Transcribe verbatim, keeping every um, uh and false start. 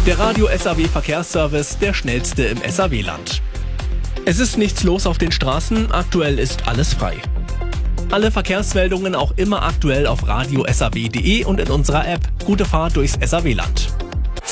Der Radio S A W Verkehrsservice, der schnellste im S A W-Land. Es ist nichts los auf den Straßen, aktuell ist alles frei. Alle Verkehrsmeldungen auch immer aktuell auf radio s a w punkt d e und in unserer App. Gute Fahrt durchs S A W-Land.